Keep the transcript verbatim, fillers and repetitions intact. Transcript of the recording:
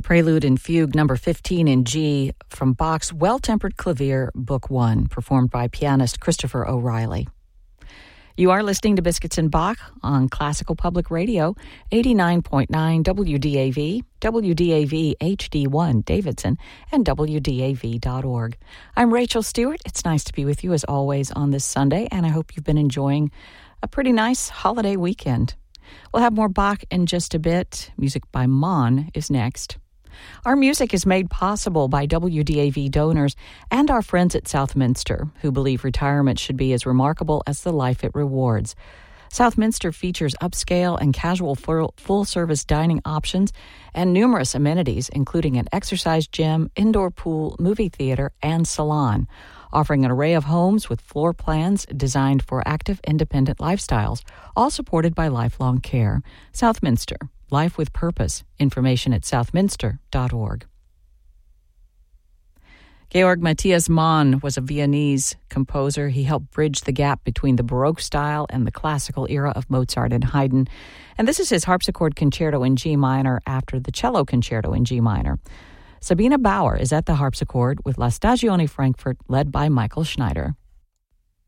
Prelude and Fugue number fifteen in G from Bach's Well-Tempered Clavier, Book one, performed by pianist Christopher O'Reilly. You are listening to Biscuits and Bach on Classical Public Radio, eighty-nine point nine W D A V, W D A V H D one Davidson, and W D A V dot org. I'm Rachel Stewart. It's nice to be with you as always on this Sunday, and I hope you've been enjoying a pretty nice holiday weekend. We'll have more Bach in just a bit. Music by Mon is next. Our music is made possible by W D A V donors and our friends at Southminster, who believe retirement should be as remarkable as the life it rewards. Southminster features upscale and casual full-service dining options and numerous amenities, including an exercise gym, indoor pool, movie theater, and salon, offering an array of homes with floor plans designed for active, independent lifestyles, all supported by lifelong care. Southminster. Life with Purpose. Information at southminster dot org. Georg Matthias Mann was a Viennese composer. He helped bridge the gap between the Baroque style and the classical era of Mozart and Haydn. And this is his harpsichord concerto in G minor after the cello concerto in G minor. Sabina Bauer is at the harpsichord with La Stagione Frankfurt, led by Michael Schneider.